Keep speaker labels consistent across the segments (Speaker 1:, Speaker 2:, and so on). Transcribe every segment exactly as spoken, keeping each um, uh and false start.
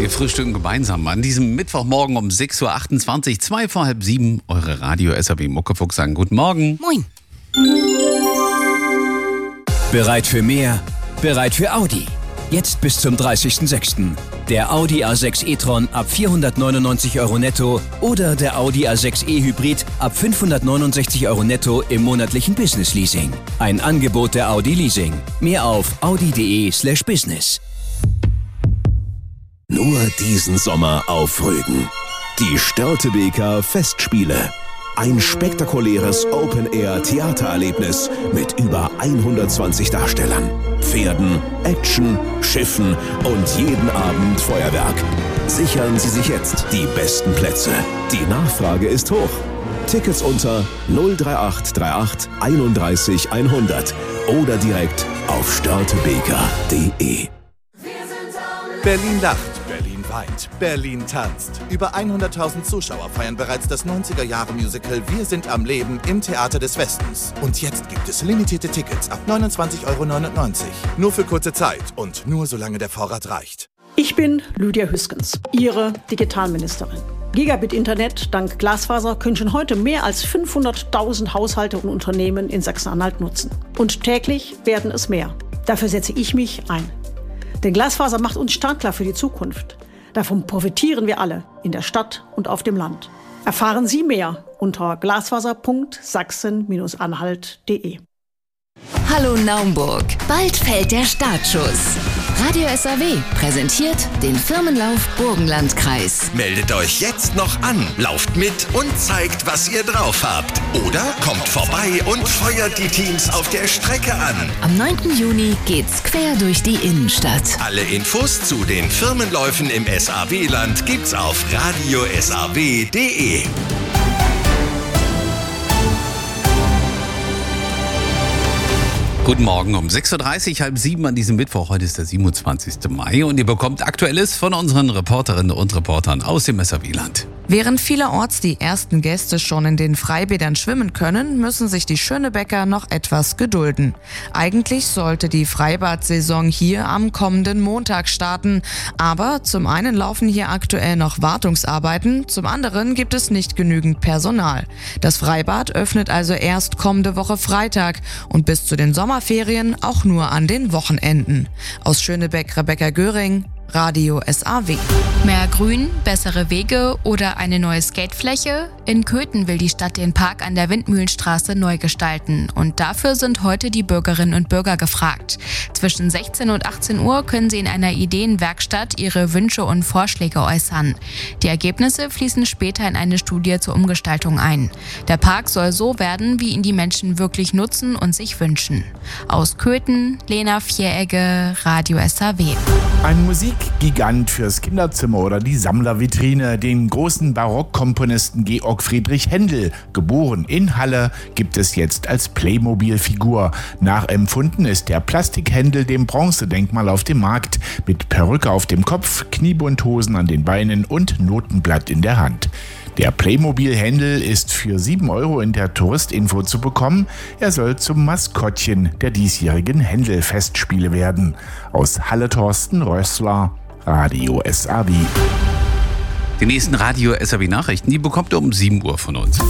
Speaker 1: Wir frühstücken gemeinsam an diesem Mittwochmorgen um sechs Uhr achtundzwanzig, zwei vor halb sieben. Eure Radio S A B Muckefuchs sagen guten Morgen.
Speaker 2: Moin.
Speaker 3: Bereit für mehr? Bereit für Audi. Jetzt bis zum dreißigsten sechsten Der Audi A sechs e-tron ab vierhundertneunundneunzig Euro netto oder der Audi A sechs e-Hybrid ab fünfhundertneunundsechzig Euro netto im monatlichen Business Leasing. Ein Angebot der Audi Leasing. Mehr auf audi.de slash business.
Speaker 4: Nur diesen Sommer auf Rügen. Die Störtebeker Festspiele. Ein spektakuläres Open-Air-Theatererlebnis mit über hundertzwanzig Darstellern, Pferden, Action, Schiffen und jeden Abend Feuerwerk. Sichern Sie sich jetzt die besten Plätze. Die Nachfrage ist hoch. Tickets unter null drei acht drei acht einunddreißig hundert oder direkt auf störtebeker punkt de.
Speaker 5: Berlin lacht, Berlin weint, Berlin tanzt. Über hunderttausend Zuschauer feiern bereits das neunziger-Jahre-Musical Wir sind am Leben im Theater des Westens. Und jetzt gibt es limitierte Tickets ab neunundzwanzig Euro neunundneunzig. Nur für kurze Zeit und nur solange der Vorrat reicht.
Speaker 6: Ich bin Lydia Hüskens, Ihre Digitalministerin. Gigabit-Internet dank Glasfaser können schon heute mehr als fünfhunderttausend Haushalte und Unternehmen in Sachsen-Anhalt nutzen. Und täglich werden es mehr. Dafür setze ich mich ein. Denn Glasfaser macht uns startklar für die Zukunft. Davon profitieren wir alle, in der Stadt und auf dem Land. Erfahren Sie mehr unter glasfaser punkt sachsen Bindestrich anhalt punkt de.
Speaker 2: Hallo Naumburg, bald fällt der Startschuss. Radio S A W präsentiert den Firmenlauf Burgenlandkreis.
Speaker 7: Meldet euch jetzt noch an, lauft mit und zeigt, was ihr drauf habt. Oder kommt vorbei und feuert die Teams auf der Strecke an.
Speaker 2: Am neunten Juni geht's quer durch die Innenstadt.
Speaker 7: Alle Infos zu den Firmenläufen im S A W-Land gibt's auf radio s a w punkt de.
Speaker 1: Guten Morgen um sechs Uhr dreißig, halb sieben an diesem Mittwoch. Heute ist der siebenundzwanzigste Mai und ihr bekommt Aktuelles von unseren Reporterinnen und Reportern aus dem S A W-Land.
Speaker 8: Während vielerorts die ersten Gäste schon in den Freibädern schwimmen können, müssen sich die Schönebecker noch etwas gedulden. Eigentlich sollte die Freibad-Saison hier am kommenden Montag starten, aber zum einen laufen hier aktuell noch Wartungsarbeiten, zum anderen gibt es nicht genügend Personal. Das Freibad öffnet also erst kommende Woche Freitag und bis zu den Sommerferien auch nur an den Wochenenden. Aus Schönebeck, Rebecca Göring, Radio S A W.
Speaker 9: Mehr Grün, bessere Wege oder eine neue Skatefläche? In Köthen will die Stadt den Park an der Windmühlenstraße neu gestalten und dafür sind heute die Bürgerinnen und Bürger gefragt. Zwischen sechzehn und achtzehn Uhr können sie in einer Ideenwerkstatt ihre Wünsche und Vorschläge äußern. Die Ergebnisse fließen später in eine Studie zur Umgestaltung ein. Der Park soll so werden, wie ihn die Menschen wirklich nutzen und sich wünschen. Aus Köthen, Lena Vieregge, Radio S A W.
Speaker 10: Ein Musikgigant fürs Kinderzimmer oder die Sammlervitrine, den großen Barockkomponisten Georg Friedrich Händel, geboren in Halle, gibt es jetzt als Playmobil-Figur. Nachempfunden ist der Plastik-Händel dem Bronzedenkmal auf dem Markt, mit Perücke auf dem Kopf, Kniebundhosen an den Beinen und Notenblatt in der Hand. Der Playmobil-Händel ist für sieben Euro in der Touristinfo zu bekommen. Er soll zum Maskottchen der diesjährigen Händel-Festspiele werden. Aus Halle Thorsten Rössler, Radio S A W.
Speaker 1: Die nächsten Radio S A W-Nachrichten, die bekommt ihr um sieben Uhr von uns.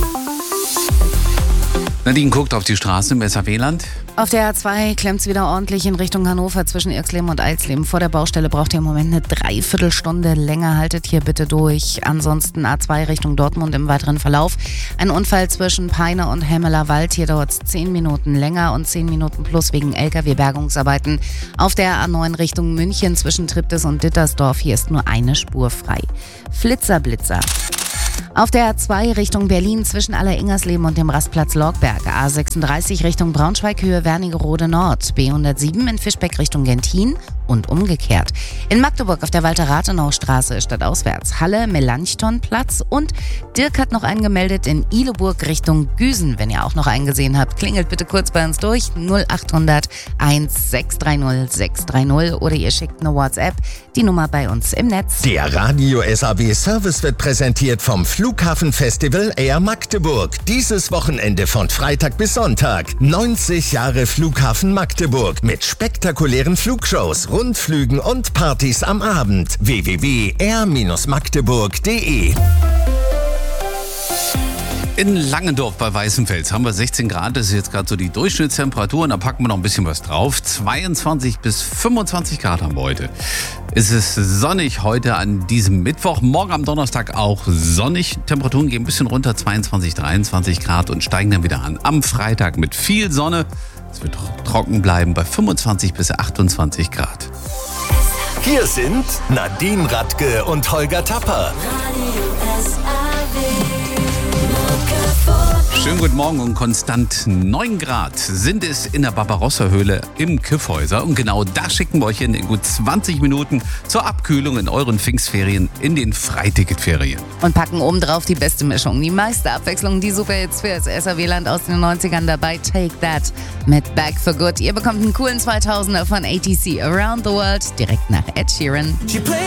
Speaker 1: Nadine guckt auf die Straße im S A W-Land.
Speaker 11: Auf der A zwei klemmt es wieder ordentlich in Richtung Hannover zwischen Irxleben und Eisleben. Vor der Baustelle braucht ihr im Moment eine Dreiviertelstunde länger. Haltet hier bitte durch. Ansonsten A zwei Richtung Dortmund im weiteren Verlauf. Ein Unfall zwischen Peine und Hemmeler Wald. Hier dauert es zehn Minuten länger und zehn Minuten plus wegen L K W-Bergungsarbeiten. Auf der A neun Richtung München zwischen Triptis und Dittersdorf. Hier ist nur eine Spur frei. Flitzer, Blitzer. Auf der A zwei Richtung Berlin zwischen Aller-Ingersleben und dem Rastplatz Lorgberg. A sechsunddreißig Richtung Braunschweig Höhe Wernigerode Nord. B hundertsieben in Fischbeck Richtung Gentin und umgekehrt. In Magdeburg auf der Walter-Rathenau-Straße stadtauswärts Halle, Melanchthonplatz und Dirk hat noch einen gemeldet in Ihleburg Richtung Güsen. Wenn ihr auch noch einen gesehen habt, klingelt bitte kurz bei uns durch null achthundert eins sechs drei null sechs drei null oder ihr schickt eine WhatsApp, die Nummer bei uns im Netz.
Speaker 7: Der Radio S A W Service wird präsentiert vom Future Flughafenfestival Air Magdeburg. Dieses Wochenende von Freitag bis Sonntag. neunzig Jahre Flughafen Magdeburg mit spektakulären Flugshows, Rundflügen und Partys am Abend. w w w punkt air magdeburg punkt de.
Speaker 1: In Langendorf bei Weißenfels haben wir sechzehn Grad, das ist jetzt gerade so die Durchschnittstemperatur und da packen wir noch ein bisschen was drauf. zweiundzwanzig bis fünfundzwanzig Grad haben wir heute. Es ist sonnig heute an diesem Mittwoch, morgen am Donnerstag auch sonnig. Temperaturen gehen ein bisschen runter, zweiundzwanzig, dreiundzwanzig Grad und steigen dann wieder an. Am Freitag mit viel Sonne, es wird trocken bleiben bei fünfundzwanzig bis achtundzwanzig Grad.
Speaker 7: Hier sind Nadine Radke und Holger Tapper.
Speaker 1: Schönen guten Morgen und konstant neun Grad sind es in der Barbarossa-Höhle im Kyffhäuser. Und genau da schicken wir euch in gut zwanzig Minuten zur Abkühlung in euren Pfingstferien in den Freiticketferien.
Speaker 11: Und packen obendrauf die beste Mischung, die meiste Abwechslung, die Superhits für das S R W-Land aus den neunzigern dabei. Take That mit Back for Good. Ihr bekommt einen coolen zweitausender von A T C Around the World direkt nach Ed Sheeran.